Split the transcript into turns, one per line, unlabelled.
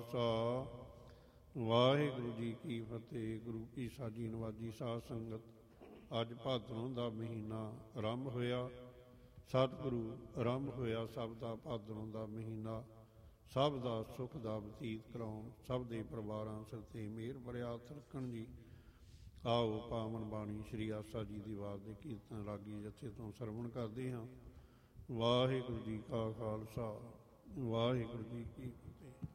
ਖਾਲਸਾ ਵਾਹਿਗੁਰੂ ਜੀ ਕੀ ਫਤਿਹ। ਗੁਰੂ ਕੀ ਸਾਜੀ ਨਵਾਜੀ ਸਾਧ ਸੰਗਤ, ਅੱਜ ਭਾਦਰੋਂ ਦਾ ਮਹੀਨਾ ਆਰੰਭ ਹੋਇਆ। ਸਤਿਗੁਰੂ ਆਰੰਭ ਹੋਇਆ ਸਭ ਦਾ ਭਾਦਰੋਂ ਦਾ ਮਹੀਨਾ, ਸਭ ਦਾ ਸੁੱਖ ਦਾ ਬਤੀਤ ਕਰਾਉਣ, ਸਭ ਦੇ ਪਰਿਵਾਰਾਂ ਸਿਰ 'ਤੇ ਮਿਹਰ ਭਰਿਆ ਹੱਥ ਰੱਖਣ ਜੀ। ਆਓ ਪਾਵਨ ਬਾਣੀ ਸ਼੍ਰੀ ਆਸਾ ਜੀ ਦੀ ਆਵਾਜ਼ ਦੇ ਕੀਰਤਨ ਰਾਗੀ ਜਥੇ ਤੋਂ ਸਰਵਣ ਕਰਦੇ ਹਾਂ। ਵਾਹਿਗੁਰੂ ਜੀ ਕਾ ਖਾਲਸਾ, ਵਾਹਿਗੁਰੂ ਜੀ ਕੀ ਫਤਿਹ।